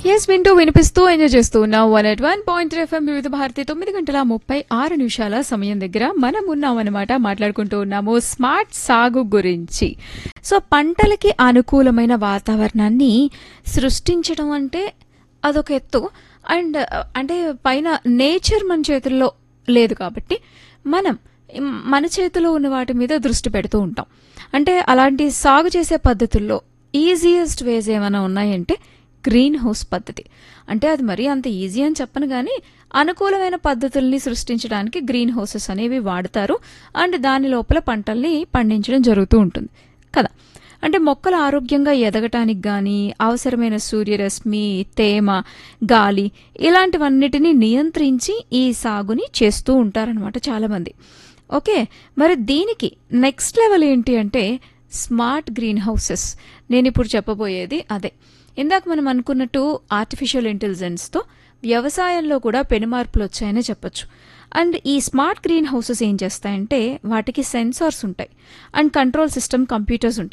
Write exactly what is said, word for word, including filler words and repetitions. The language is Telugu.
ఎస్ వింటూ వినిపిస్తూ ఎంజాయ్ చేస్తూ ఉన్నాం one at one point FM వివిధ భారతి తొమ్మిది గంటల ముప్పై ఆరు నిమిషాల సమయం దగ్గర మనం ఉన్నామన్నమాట. మాట్లాడుకుంటూ ఉన్నాము స్మార్ట్ సాగు గురించి. సో పంటలకి అనుకూలమైన వాతావరణాన్ని సృష్టించడం అంటే అదొక ఎత్తు. అండ్ అంటే పైన నేచర్ మన చేతుల్లో లేదు కాబట్టి మనం మన చేతిలో ఉన్న వాటి మీద దృష్టి పెడుతూ ఉంటాం. అంటే అలాంటి సాగు చేసే పద్ధతుల్లో ఈజియెస్ట్ వేస్ ఏమైనా ఉన్నాయంటే గ్రీన్ హౌస్ పద్ధతి. అంటే అది మరీ అంత ఈజీ అని చెప్పను కానీ అనుకూలమైన పద్ధతుల్ని సృష్టించడానికి గ్రీన్ హౌసెస్ అనేవి వాడతారు. అండ్ దాని లోపల పంటల్ని పండించడం జరుగుతూ ఉంటుంది కదా. అంటే మొక్కలు ఆరోగ్యంగా ఎదగటానికి కానీ అవసరమైన సూర్యరశ్మి, తేమ, గాలి ఇలాంటివన్నిటినీ నియంత్రించి ఈ సాగుని చేస్తూ ఉంటారనమాట చాలామంది. ఓకే, మరి దీనికి నెక్స్ట్ లెవెల్ ఏంటి అంటే స్మార్ట్ గ్రీన్ హౌసెస్. నేను ఇప్పుడు చెప్పబోయేది అదే. ఇందాక మనం అనుకున్నట్టు ఆర్టిఫిషియల్ ఇంటెలిజెన్స్తో వ్యవసాయంలో కూడా పెనుమార్పులు వచ్చాయనే చెప్పొచ్చు. అండ్ ఈ స్మార్ట్ గ్రీన్ హౌసెస్ ఏం చేస్తాయంటే వాటికి సెన్సార్స్ ఉంటాయి అండ్ కంట్రోల్ సిస్టమ్ కంప్యూటర్స్ ఉంటాయి.